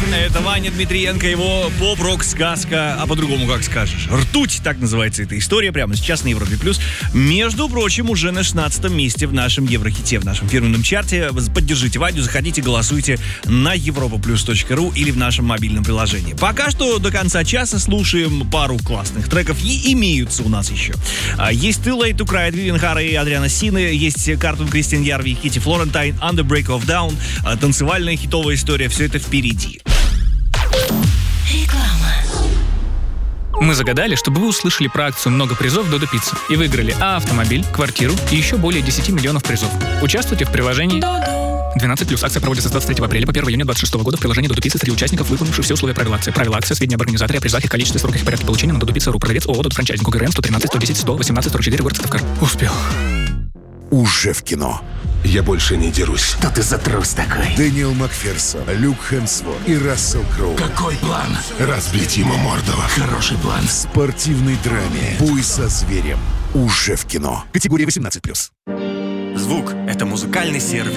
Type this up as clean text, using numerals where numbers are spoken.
Это Ваня Дмитриенко, его поп-рок-сказка, а по-другому как скажешь. «Ртуть», так называется эта история, прямо сейчас на Европе+. Между прочим, уже на 16 месте в нашем Еврохите, в нашем фирменном чарте. Поддержите Ваню, заходите, голосуйте на europaplus.ru или в нашем мобильном приложении. Пока что до конца часа слушаем пару классных треков, и имеются у нас еще. Есть «Too Late to Cry» от Вивиан Хара и Адриана Сины, есть «Картун» Кристин Ярви и Кити Флорентайн, «Under Break of Down», танцевальная хитовая история, все это впереди. Мы загадали, чтобы вы услышали про акцию «Много призов Додо Пицца» и выиграли автомобиль, квартиру и еще более 10 миллионов призов. Участвуйте в приложении 12+. Акция проводится с 23 апреля по 1 июня 2026 года в приложении Додо Пицца среди участников, выполнивших все условия правил акции. Правила акции, сведения об организаторе, о призах, их количестве, сроках и порядке получения на Додо-Пицца.ру. Продавец ООО «Додо Франчайзинг», ГРН 113 110 118 44, город Сыктывкар. Успел. Уже в кино. Я больше не дерусь. Что ты за трус такой? Дэниел Макферсон, Люк Хемсворт и Рассел Кроу. Какой план? Разбить ему морду. Хороший план. В спортивной драме «Бой со зверем». Уже в кино. Категория 18+. Звук — это музыкальный сервис.